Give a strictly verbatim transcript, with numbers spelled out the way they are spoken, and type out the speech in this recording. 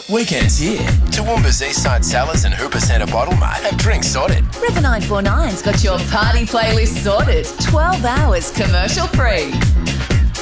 Weekends here. Toowoomba's Eastside Cellars and Hooper Centre Bottle Mart have drinks sorted. River nine four nine's got your party playlist sorted. twelve hours commercial free.